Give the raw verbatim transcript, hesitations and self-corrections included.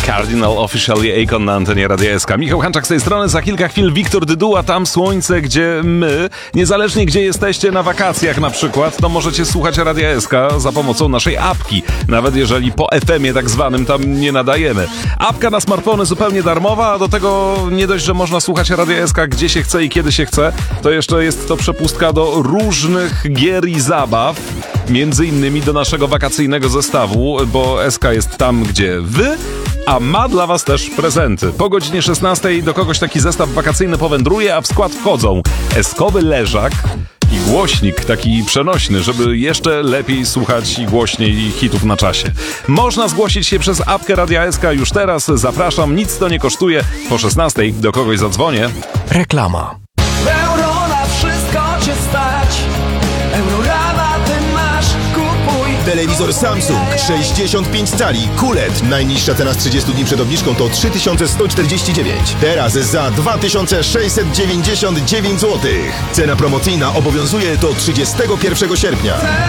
Cardinal Officially Akon na antenie Radia S K. Michał Hanczak z tej strony, za kilka chwil Wiktor Dyduła, Tam Słońce, gdzie my, niezależnie gdzie jesteście na wakacjach na przykład, to możecie słuchać Radia S K za pomocą naszej apki, nawet jeżeli po F M ie tak zwanym tam nie nadajemy. Apka na smartfony zupełnie darmowa, a do tego nie dość, że można słuchać Radia S K gdzie się chce i kiedy się chce, to jeszcze jest to przepustka do różnych gier i zabaw, między innymi do naszego wakacyjnego zestawu, bo S K jest tam, gdzie wy, a ma dla was też prezenty. Po godzinie szesnastej do kogoś taki zestaw wakacyjny powędruje, a w skład wchodzą eskowy leżak i głośnik taki przenośny, żeby jeszcze lepiej słuchać i głośniej hitów na czasie. Można zgłosić się przez apkę Radia S K już teraz. Zapraszam, nic to nie kosztuje. Po szesnastej do kogoś zadzwonię. Reklama. Euro na wszystko cię stać. Eurorama ty masz, kupuj. Telewizor Samsung sześćdziesiąt pięć cali Q L E D. Najniższa cena z trzydziestu dni przed obniżką to trzy tysiące sto czterdzieści dziewięć. Teraz za dwa tysiące sześćset dziewięćdziesiąt dziewięć złotych. Cena promocyjna obowiązuje do trzydziestego pierwszego sierpnia.